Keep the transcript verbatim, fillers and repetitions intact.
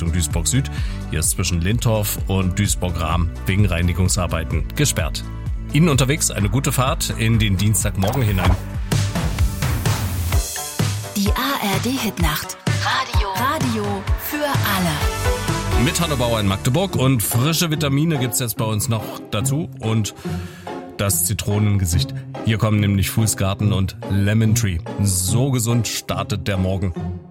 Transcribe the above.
Richtung Duisburg Süd. Hier ist zwischen Lintorf und Duisburg-Rahm wegen Reinigungsarbeiten gesperrt. Ihnen unterwegs eine gute Fahrt in den Dienstagmorgen hinein. Die A R D-Hitnacht. Radio. Radio für alle. Mit Hanno Bauer in Magdeburg und frische Vitamine gibt's jetzt bei uns noch dazu und das Zitronengesicht. Hier kommen nämlich Fußgarten und Lemon Tree. So gesund startet der Morgen.